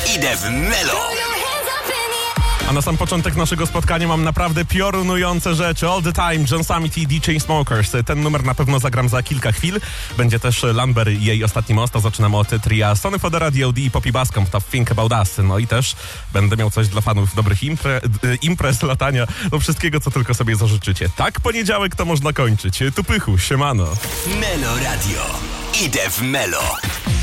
Idę w Melo. A na sam początek naszego spotkania mam naprawdę piorunujące rzeczy. All the Time, John Summit i The Chainsmokers. Ten numer na pewno zagram za kilka chwil. Będzie też Lamber i jej ostatni most. A zaczynamy od tria Sony Fodera, D.O.D. i Poppy Bascom. To Think About Us. No i też będę miał coś dla fanów dobrych imprez, latania, no wszystkiego, co tylko sobie zażyczycie. Tak, poniedziałek to można kończyć. Tu Pychu, siemano. Melo Radio. Idę w Melo.